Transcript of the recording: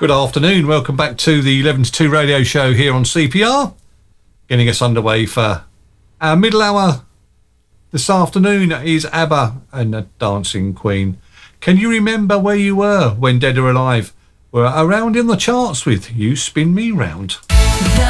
Good afternoon. Welcome back to the 11 to 2 radio show here on CPR. Getting us underway for our middle hour this afternoon is ABBA and the Dancing Queen. Can you remember where you were when Dead or Alive were around in the charts with You Spin Me Round? The